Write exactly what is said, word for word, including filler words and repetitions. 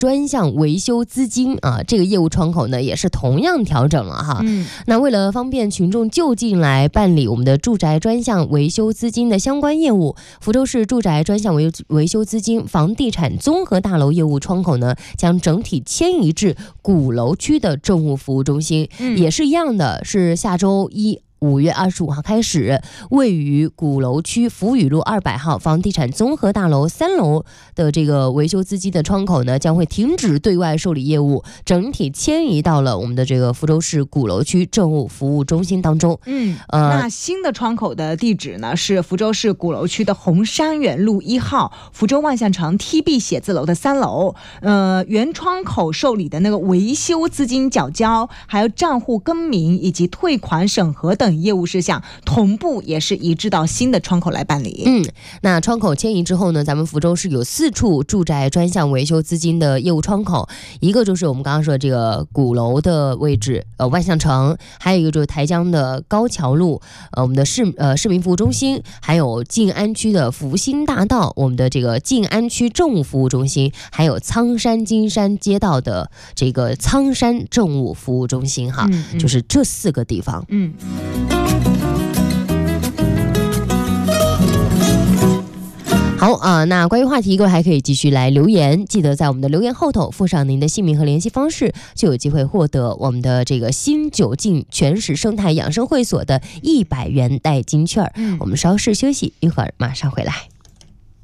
专项维修资金啊，这个业务窗口呢也是同样调整了哈。嗯，那为了方便群众就近来办理我们的住宅专项维修资金的相关业务，福州市住宅专项维维修资金房地产综合大楼业务窗口呢将整体迁移至鼓楼区的政务服务中心。嗯，也是一样的，是下周一五月二十五号开始，位于鼓楼区福宇路二百号房地产综合大楼三楼的这个维修资金的窗口呢，将会停止对外受理业务，整体迁移到了我们的这个福州市鼓楼区政务服务中心当中。 嗯，呃，那新的窗口的地址呢是福州市鼓楼区的红山园路一号福州万象城 T B 写字楼的三楼。呃，原窗口受理的那个维修资金缴交，还有账户更名以及退款审核等业务事项同步也是移至到新的窗口来办理。 嗯，那窗口迁移之后呢，咱们福州市有四处住宅专项维修资金的业务窗口，一个就是我们刚刚说的这个鼓楼的位置，呃，万象城，还有一个就是台江的高桥路，呃，我们的市呃市民服务中心，还有静安区的福兴大道，我们的这个静安区政务服务中心，还有苍山金山街道的这个苍山政务服务中心哈，嗯嗯，就是这四个地方。嗯。好啊、呃，那关于话题，各位还可以继续来留言，记得在我们的留言后头附上您的姓名和联系方式，就有机会获得我们的这个新九境全食生态养生会所的一百元代金券。嗯，我们稍事休息，一会儿马上回来。